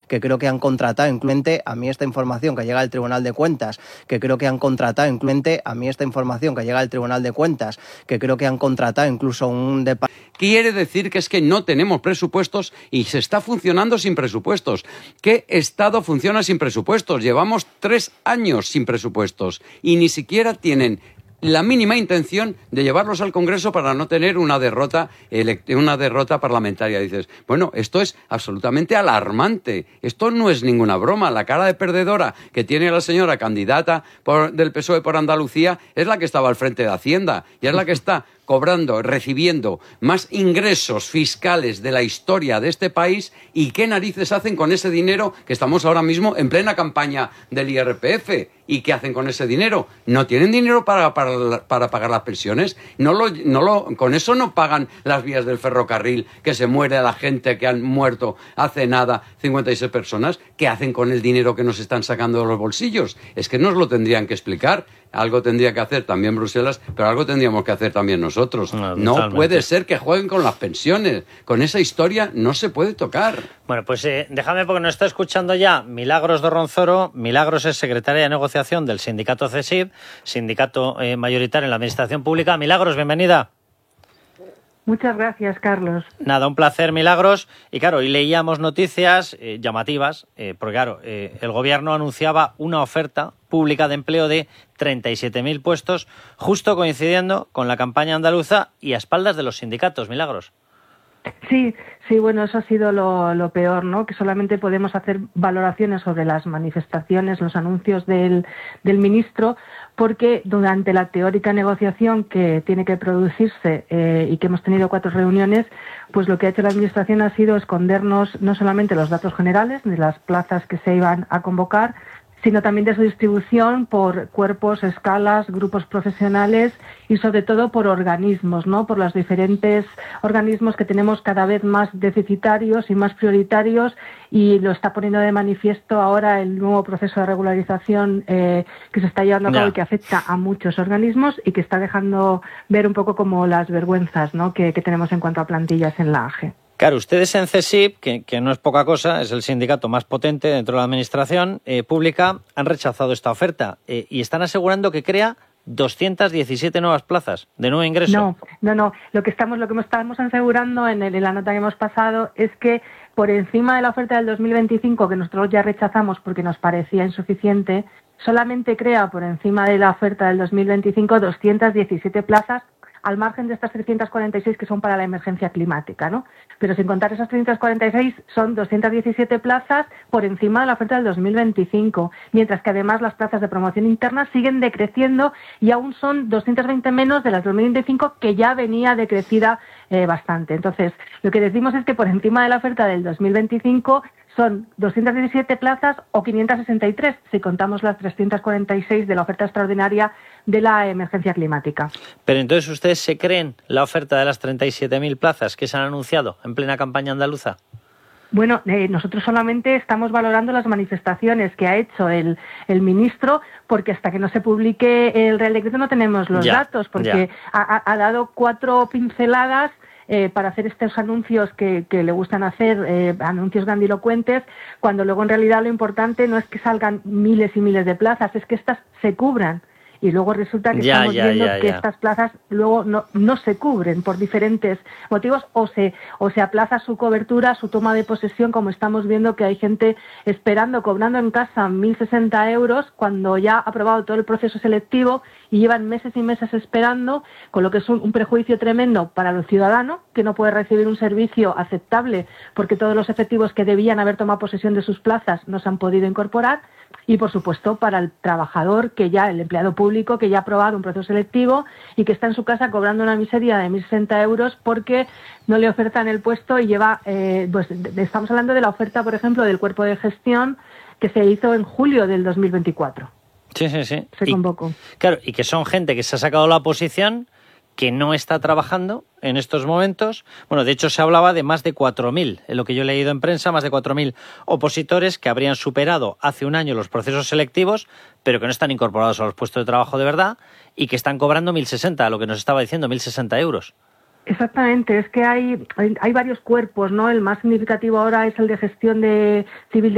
que creo que han contratado, incluso a mí esta información que llega al Tribunal de Cuentas, que creo que han contratado, incluso a mí esta información que llega al Tribunal de Cuentas, que creo que han contratado incluso un departamento. Quiere decir que es que no tenemos presupuestos y se está funcionando sin presupuestos. ¿Qué Estado funciona sin presupuestos? Llevamos 3 años sin presupuestos y ni siquiera tienen la mínima intención de llevarlos al Congreso para no tener una derrota parlamentaria. Dices, bueno, esto es absolutamente alarmante. Esto no es ninguna broma. La cara de perdedora que tiene la señora candidata del PSOE por Andalucía es la que estaba al frente de Hacienda y es la que está recibiendo más ingresos fiscales de la historia de este país. ¿Y qué narices hacen con ese dinero que estamos ahora mismo en plena campaña del IRPF? ¿Y qué hacen con ese dinero? No tienen dinero para pagar las pensiones. Con eso no pagan las vías del ferrocarril, que se muere la gente que han muerto hace nada, 56 personas. ¿Qué hacen con el dinero que nos están sacando de los bolsillos? Es que nos lo tendrían que explicar. Algo tendría que hacer también Bruselas, pero algo tendríamos que hacer también nosotros. No puede ser que jueguen con las pensiones. Con esa historia no se puede tocar. Bueno, pues déjame, porque nos está escuchando ya Milagros Dorronzoro. Milagros es secretaria de negociación del sindicato CESIF, sindicato mayoritario en la administración pública. Milagros, bienvenida. Muchas gracias, Carlos. Nada, un placer, Milagros. Y claro, hoy leíamos noticias llamativas, porque claro, el gobierno anunciaba una oferta pública de empleo de 37.000 puestos, justo coincidiendo con la campaña andaluza y a espaldas de los sindicatos. Milagros. Sí, bueno, eso ha sido lo peor, ¿no? Que solamente podemos hacer valoraciones sobre las manifestaciones, los anuncios del ministro, porque durante la teórica negociación que tiene que producirse y que hemos tenido 4 reuniones, pues lo que ha hecho la Administración ha sido escondernos no solamente los datos generales de las plazas que se iban a convocar, sino también de su distribución por cuerpos, escalas, grupos profesionales y sobre todo por organismos, ¿no? Por los diferentes organismos que tenemos cada vez más deficitarios y más prioritarios, y lo está poniendo de manifiesto ahora el nuevo proceso de regularización que se está llevando a cabo y que afecta a muchos organismos y que está dejando ver un poco como las vergüenzas, ¿no? que tenemos en cuanto a plantillas en la AGE. Claro, ustedes en CESIF, que no es poca cosa, es el sindicato más potente dentro de la administración pública, han rechazado esta oferta y están asegurando que crea 217 nuevas plazas de nuevo ingreso. No. Lo que estamos asegurando en la nota que hemos pasado es que por encima de la oferta del 2025, que nosotros ya rechazamos porque nos parecía insuficiente, solamente crea por encima de la oferta del 2025 217 plazas, al margen de estas 346 que son para la emergencia climática, ¿no? Pero sin contar esas 346 son 217 plazas por encima de la oferta del 2025, mientras que además las plazas de promoción interna siguen decreciendo y aún son 220 menos de las 2025, que ya venía decrecida bastante. Entonces, lo que decimos es que por encima de la oferta del 2025 son 217 plazas o 563 si contamos las 346 de la oferta extraordinaria de la emergencia climática. Pero entonces, ¿ustedes se creen la oferta de las 37.000 plazas que se han anunciado en plena campaña andaluza? Bueno, nosotros solamente estamos valorando las manifestaciones que ha hecho el ministro, porque hasta que no se publique el Real Decreto no tenemos los datos, porque ha dado 4 pinceladas para hacer estos anuncios que le gustan hacer, anuncios grandilocuentes, cuando luego en realidad lo importante no es que salgan miles y miles de plazas, es que estas se cubran. Y luego resulta que estamos viendo que estas plazas luego no se cubren por diferentes motivos, o se aplaza su cobertura, su toma de posesión, como estamos viendo que hay gente esperando, cobrando en casa 1.060 euros cuando ya ha aprobado todo el proceso selectivo y llevan meses y meses esperando, con lo que es un prejuicio tremendo para el ciudadano, que no puede recibir un servicio aceptable porque todos los efectivos que debían haber tomado posesión de sus plazas no se han podido incorporar, y por supuesto para el trabajador, el empleado público que ya ha aprobado un proceso selectivo y que está en su casa cobrando una miseria de 1.060 euros porque no le ofertan el puesto y lleva, estamos hablando de la oferta, por ejemplo, del cuerpo de gestión que se hizo en julio del 2024. Sí. Se convocó. Claro, y que son gente que se ha sacado la oposición, que no está trabajando en estos momentos. Bueno, de hecho se hablaba de más de 4.000, en lo que yo he leído en prensa, más de 4.000 opositores que habrían superado hace un año los procesos selectivos, pero que no están incorporados a los puestos de trabajo de verdad y que están cobrando 1.060, lo que nos estaba diciendo, 1.060 euros. Exactamente, es que hay varios cuerpos, ¿no? El más significativo ahora es el de gestión civil